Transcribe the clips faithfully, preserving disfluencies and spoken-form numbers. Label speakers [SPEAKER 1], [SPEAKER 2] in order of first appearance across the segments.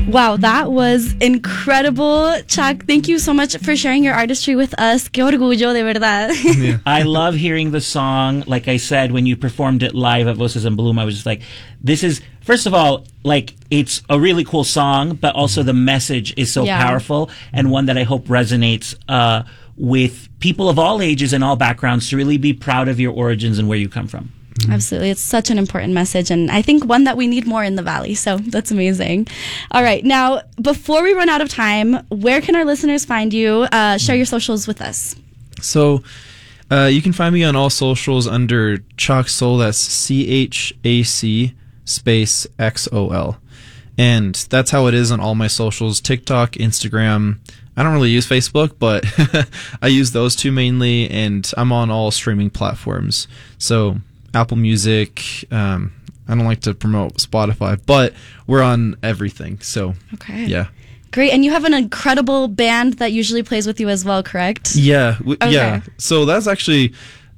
[SPEAKER 1] Wow, that was incredible, Chuck. Thank you so much for sharing your artistry with us. Qué orgullo, de verdad.
[SPEAKER 2] Yeah. I love hearing the song. Like I said, when you performed it live at Voces en Bloom, I was just like, this is, first of all, like, it's a really cool song, but also the message is so yeah. powerful, and one that I hope resonates uh, with people of all ages and all backgrounds to really be proud of your origins and where you come from.
[SPEAKER 1] Mm-hmm. Absolutely. It's such an important message, and I think one that we need more in the Valley. So that's amazing. All right. Now, before we run out of time, where can our listeners find you? Uh, share your socials with us.
[SPEAKER 3] So uh, you can find me on all socials under Chac Soul. That's C H A C space X O L. And that's how it is on all my socials, TikTok, Instagram. I don't really use Facebook, but I use those two mainly, and I'm on all streaming platforms. So Apple Music. Um, I don't like to promote Spotify, but we're on everything. So,
[SPEAKER 1] okay.
[SPEAKER 3] Yeah.
[SPEAKER 1] Great. And you have an incredible band that usually plays with you as well, correct?
[SPEAKER 3] Yeah. W-
[SPEAKER 1] okay.
[SPEAKER 3] Yeah. So that's actually,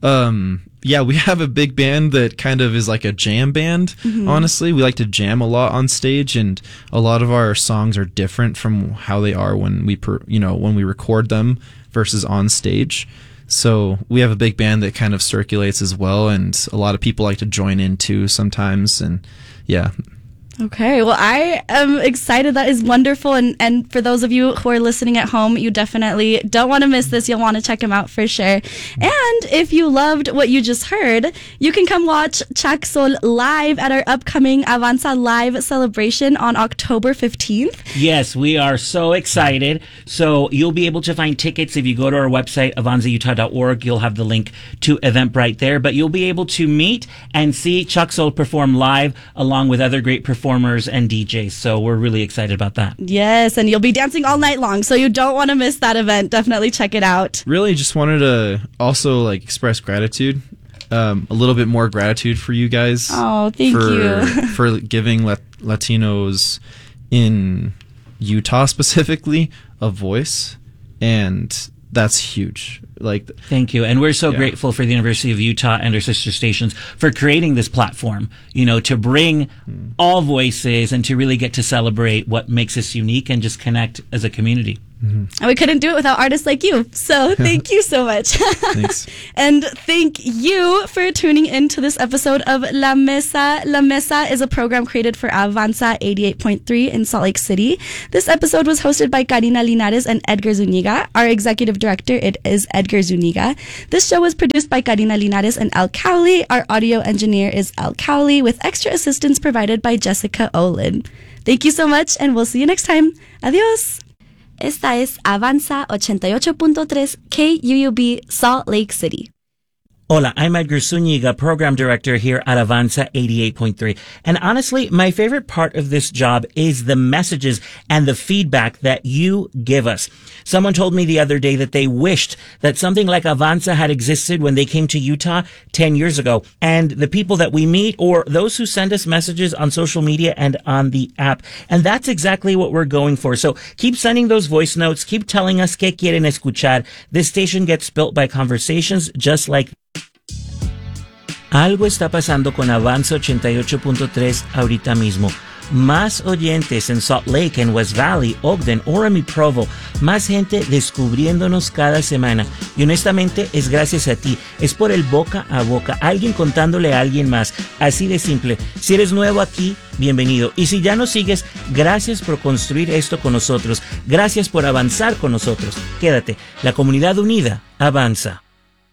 [SPEAKER 3] um, yeah, we have a big band that kind of is like a jam band, mm-hmm. honestly. We like to jam a lot on stage, and a lot of our songs are different from how they are when we, per, you know, when we record them versus on stage. So we have a big band that kind of circulates as well, and a lot of people like to join in too sometimes, and yeah.
[SPEAKER 1] Okay, well, I am excited. That is wonderful. And, and for those of you who are listening at home, you definitely don't want to miss this. You'll want to check him out for sure. And if you loved what you just heard, you can come watch Chac Soul live at our upcoming Avanza Live celebration on October fifteenth.
[SPEAKER 2] Yes, we are so excited. So you'll be able to find tickets if you go to our website, avanza utah dot org. You'll have the link to Eventbrite there. But you'll be able to meet and see Chac Soul perform live along with other great performers and D Js. So we're really excited about that.
[SPEAKER 1] Yes, and you'll be dancing all night long, so you don't want to miss that event. Definitely check it out.
[SPEAKER 3] Really just wanted to also like express gratitude, um, a little bit more gratitude for you guys.
[SPEAKER 1] Oh, thank
[SPEAKER 3] for,
[SPEAKER 1] you.
[SPEAKER 3] for giving Lat- Latinos in Utah specifically a voice, and that's huge. Like,
[SPEAKER 2] thank you. And we're so
[SPEAKER 3] yeah.
[SPEAKER 2] grateful for the University of Utah and our sister stations for creating this platform, you know, to bring mm. all voices and to really get to celebrate what makes us unique and just connect as a community.
[SPEAKER 1] Mm-hmm. And we couldn't do it without artists like you. So thank you so much.
[SPEAKER 3] Thanks.
[SPEAKER 1] And thank you for tuning in to this episode of La Mesa. La Mesa is a program created for Avanza eighty-eight point three in Salt Lake City. This episode was hosted by Karina Linares and Edgar Zuniga. Our executive director it is Edgar Zuniga. This show was produced by Karina Linares and Al Cowley. Our audio engineer is Al Cowley, with extra assistance provided by Jessica Olin. Thank you so much, and we'll see you next time. Adios. Esta es Avanza eighty-eight point three K U U B Salt Lake City.
[SPEAKER 2] Hola, I'm Edgar Zuniga, Program Director here at Avanza eighty-eight point three. And honestly, my favorite part of this job is the messages and the feedback that you give us. Someone told me the other day that they wished that something like Avanza had existed when they came to Utah ten years ago. And the people that we meet, or those who send us messages on social media and on the app. And that's exactly what we're going for. So keep sending those voice notes. Keep telling us qué quieren escuchar. This station gets built by conversations just like Algo está pasando con Avanza eighty-eight point three ahorita mismo. Más oyentes en Salt Lake, en West Valley, Ogden, Orem y Provo. Más gente descubriéndonos cada semana. Y honestamente es gracias a ti. Es por el boca a boca. Alguien contándole a alguien más. Así de simple. Si eres nuevo aquí, bienvenido. Y si ya nos sigues, gracias por construir esto con nosotros. Gracias por avanzar con nosotros. Quédate. La comunidad unida avanza.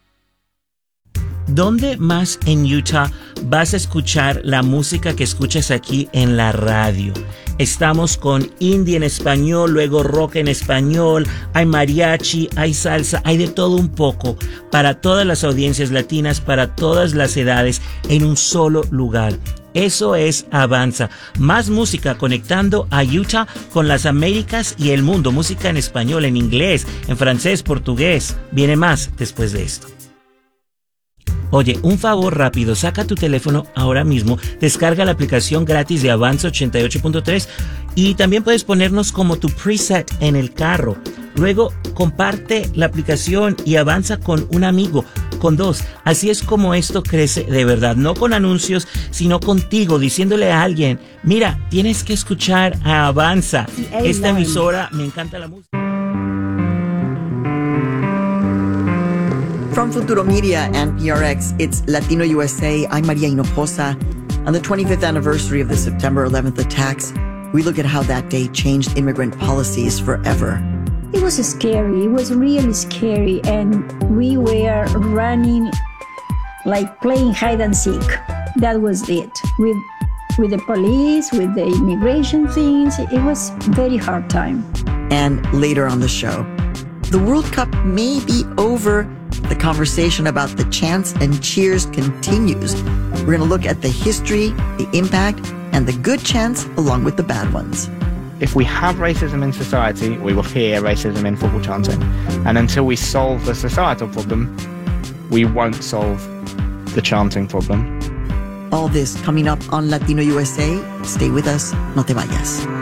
[SPEAKER 2] ¿Dónde más en Utah vas a escuchar la música que escuchas aquí en la radio? Estamos con indie en español, luego rock en español, hay mariachi, hay salsa, hay de todo un poco, para todas las audiencias latinas, para todas las edades, en un solo lugar. Eso es Avanza. Más música conectando a Utah con las Américas y el mundo. Música en español, en inglés, en francés, portugués. Viene más después de esto. Oye, un favor rápido, saca tu teléfono ahora mismo, descarga la aplicación gratis de Avanza ochenta y ocho punto tres y también puedes ponernos como tu preset en el carro. Luego comparte la aplicación y avanza con un amigo, con dos. Así es como esto crece de verdad, no con anuncios, sino contigo, diciéndole a alguien, mira, tienes que escuchar a Avanza. Esta emisora, me encanta la música.
[SPEAKER 4] From Futuro Media and P R X, it's Latino U S A. I'm Maria Hinojosa. On the twenty-fifth anniversary of the September eleventh attacks, we look at how that day changed immigrant policies forever.
[SPEAKER 5] It was scary. It was really scary. And we were running, like playing hide and seek. That was it. With, with the police, with the immigration things, it was a very hard time.
[SPEAKER 4] And later on the show, the World Cup may be over. The conversation about the chants and cheers continues. We're going to look at the history, the impact, and the good chants along with the bad ones.
[SPEAKER 6] If we have racism in society, we will hear racism in football chanting. And until we solve the societal problem, we won't solve the chanting problem.
[SPEAKER 4] All this coming up on Latino U S A. Stay with us. No te vayas.